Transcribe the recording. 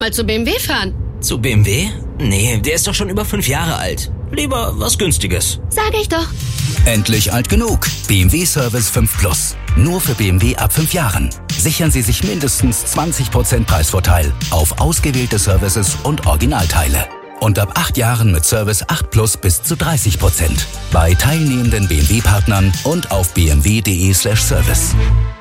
Mal zu BMW fahren. Zu BMW? Nee, der ist doch schon über 5 Jahre alt. Lieber was Günstiges. Sag ich doch. Endlich alt genug. BMW Service 5 Plus. Nur für BMW ab 5 Jahren. Sichern Sie sich mindestens 20% Preisvorteil auf ausgewählte Services und Originalteile. Und ab 8 Jahren mit Service 8 Plus bis zu 30%. Bei teilnehmenden BMW-Partnern und auf bmw.de/service.